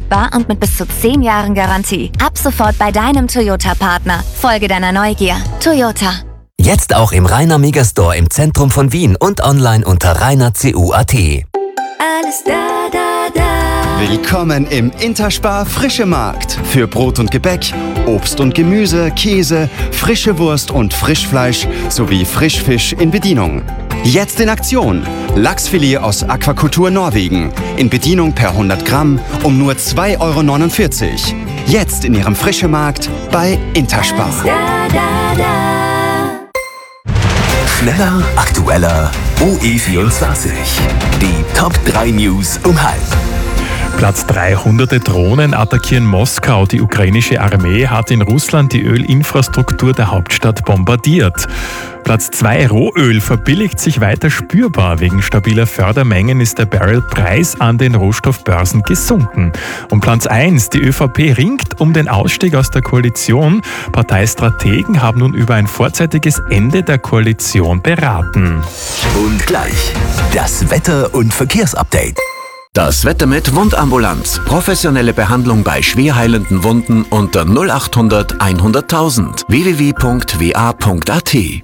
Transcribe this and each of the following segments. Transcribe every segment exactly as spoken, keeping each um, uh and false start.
verfügbar und mit bis zu zehn Jahren Garantie. Ab sofort bei deinem Toyota-Partner. Folge deiner Neugier. Toyota. Jetzt auch im Rainer Megastore im Zentrum von Wien und online unter rainer punkt c u punkt a t. Alles da, da, da. Willkommen im Interspar Frische Markt. Für Brot und Gebäck, Obst und Gemüse, Käse, frische Wurst und Frischfleisch sowie Frischfisch in Bedienung. Jetzt in Aktion. Lachsfilet aus Aquakultur Norwegen. In Bedienung per hundert Gramm um nur zwei Euro neunundvierzig. Jetzt in Ihrem Frische Markt bei Interspar. Alles da, da, da. Schneller, aktueller, O E vierundzwanzig. Die Top drei News um halb. Platz drei. Hunderte Drohnen attackieren Moskau. Die ukrainische Armee hat in Russland die Ölinfrastruktur der Hauptstadt bombardiert. Platz zwei. Rohöl verbilligt sich weiter spürbar. Wegen stabiler Fördermengen ist der Barrelpreis an den Rohstoffbörsen gesunken. Und Platz eins. Die ÖVP ringt um den Ausstieg aus der Koalition. Parteistrategen haben nun über ein vorzeitiges Ende der Koalition beraten. Und gleich das Wetter- und Verkehrsupdate. Das Wetter mit Wundambulanz. Professionelle Behandlung bei schwer heilenden Wunden unter null achthundert hunderttausend. w w w punkt w a punkt a t.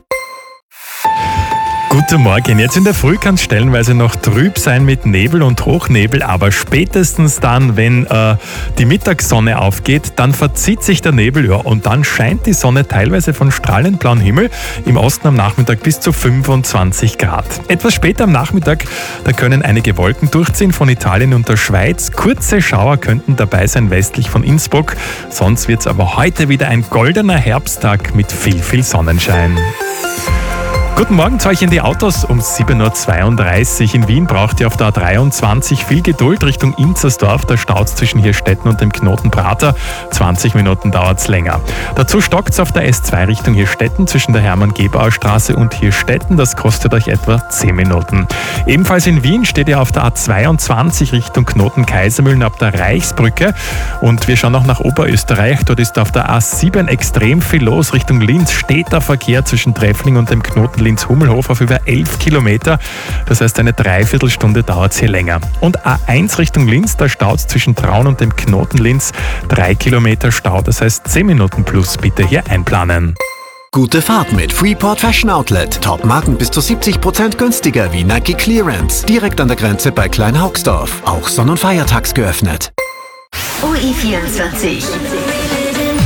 Guten Morgen. Jetzt in der Früh kann es stellenweise noch trüb sein mit Nebel und Hochnebel, aber spätestens dann, wenn äh, die Mittagssonne aufgeht, dann verzieht sich der Nebel, ja, und dann scheint die Sonne teilweise von strahlend blauem Himmel, im Osten am Nachmittag bis zu fünfundzwanzig Grad. Etwas später am Nachmittag, da können einige Wolken durchziehen von Italien und der Schweiz. Kurze Schauer könnten dabei sein westlich von Innsbruck. Sonst wird es aber heute wieder ein goldener Herbsttag mit viel, viel Sonnenschein. Guten Morgen zu euch in die Autos um sieben Uhr zweiunddreißig. In Wien braucht ihr auf der A dreiundzwanzig viel Geduld Richtung Inzersdorf. Da staut es zwischen Hirstetten und dem Knoten Prater. zwanzig Minuten dauert es länger. Dazu stockt es auf der S zwei Richtung Hirstetten zwischen der Hermann-Gebauer Straße und Hirstetten. Das kostet euch etwa zehn Minuten. Ebenfalls in Wien steht ihr auf der A zweiundzwanzig Richtung Knoten Kaisermühlen ab der Reichsbrücke. Und wir schauen noch nach Oberösterreich. Dort ist auf der A sieben extrem viel los. Richtung Linz steht der Verkehr zwischen Treffling und dem Knoten Linz-Hummelhof auf über elf Kilometer. Das heißt, eine Dreiviertelstunde dauert es hier länger. Und A eins Richtung Linz, da staut es zwischen Traun und dem Knoten Linz. Drei Kilometer Stau, das heißt zehn Minuten plus. Bitte hier einplanen. Gute Fahrt mit Freeport Fashion Outlet. Top-Marken bis zu siebzig Prozent günstiger wie Nike Clearance. Direkt an der Grenze bei Kleinhaugsdorf. Auch Sonn- und Feiertags geöffnet. O E vierundzwanzig.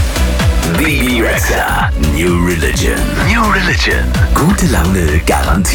Baby Rexha. New Religion. New Religion. Gute Laune garantiert.